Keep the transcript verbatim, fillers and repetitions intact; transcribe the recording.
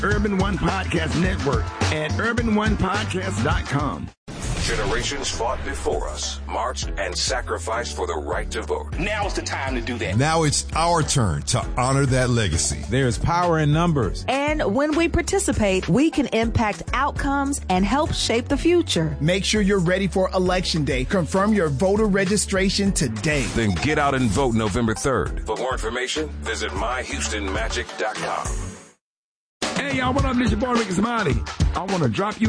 Urban One Podcast Network at urban one podcast dot com. Generations fought before us, marched and sacrificed for the right to vote. Now is the time to do that. Now it's our turn to honor that legacy. There's power in numbers. And when we participate, we can impact outcomes and help shape the future. Make sure you're ready for Election Day. Confirm your voter registration today. Then get out and vote November third. For more information, visit my houston magic dot com. Hey, y'all, what up? This your boy, Ricky Smiley. I want to drop you